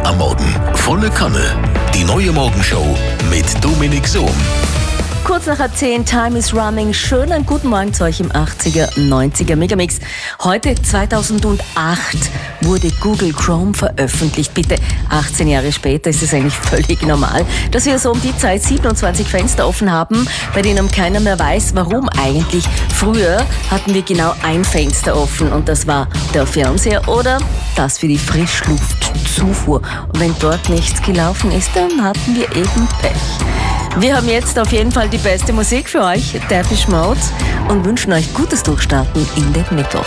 am Morgen. Volle Kanne. Die neue Morgenshow mit Dominik Sohm. Kurz nach 10, Time is Running. Schönen guten Morgen zu euch im 80er, 90er Megamix. Heute, 2008, wurde Google Chrome veröffentlicht. Bitte, 18 Jahre später ist es eigentlich völlig normal, dass wir so um die Zeit 27 Fenster offen haben, bei denen keiner mehr weiß, warum eigentlich. Früher hatten wir genau ein Fenster offen und das war der Fernseher oder das für die Frischluftzufuhr. Und wenn dort nichts gelaufen ist, dann hatten wir eben Pech. Wir haben jetzt auf jeden Fall die beste Musik für euch, Depeche Mode, und wünschen euch gutes Durchstarten in den Mittwoch.